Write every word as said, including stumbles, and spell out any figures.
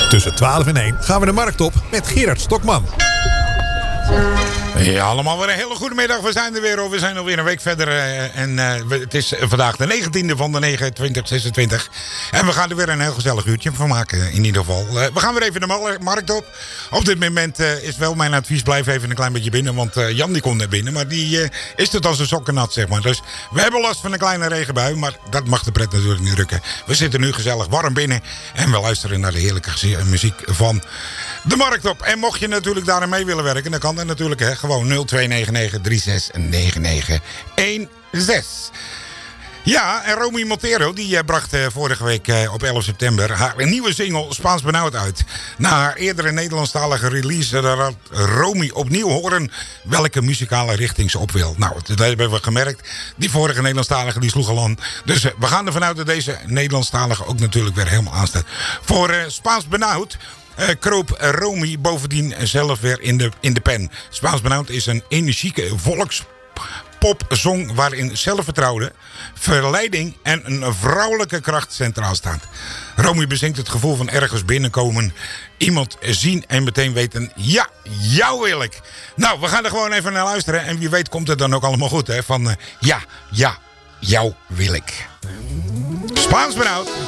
Tussen twaalf en één gaan we de markt op met Gerard Stokman. Ja, allemaal weer een hele goede middag. We zijn er weer over. We zijn alweer een week verder. Uh, en uh, we, het is vandaag de negentiende van de negen twintig zesentwintig. En we gaan er weer een heel gezellig uurtje van maken. In ieder geval. Uh, we gaan weer even de markt op. Op dit moment uh, is wel mijn advies. Blijf even een klein beetje binnen. Want uh, Jan die komt naar binnen. Maar die uh, is tot als een sokken nat, zeg maar. Dus we hebben last van een kleine regenbui. Maar dat mag de pret natuurlijk niet rukken. We zitten nu gezellig warm binnen. En we luisteren naar de heerlijke muziek van de markt op. En mocht je natuurlijk daarin mee willen werken. Dan kan dat natuurlijk, hè. Gewoon nul twee negen negen drie zes negen negen een zes. Ja, en Romy Montero die uh, bracht uh, vorige week uh, op elf september haar nieuwe single Spaans Benauwd uit. Na haar eerdere Nederlandstalige release laat Romy opnieuw horen welke muzikale richting ze op wil. Nou, dat hebben we gemerkt. Die vorige Nederlandstalige die sloeg al aan. Dus uh, we gaan ervan uit dat deze Nederlandstalige ook natuurlijk weer helemaal aanstaat. Voor uh, Spaans Benauwd Uh, kroop Romy bovendien zelf weer in de, in de pen. Spaans Benauwd is een energieke volkspopsong waarin zelfvertrouwen, verleiding en een vrouwelijke kracht centraal staat. Romy bezingt het gevoel van ergens binnenkomen, iemand zien en meteen weten, ja, jou wil ik. Nou, we gaan er gewoon even naar luisteren en wie weet komt het dan ook allemaal goed, hè? Van uh, ja, ja, jou wil ik. Spaans Benauwd.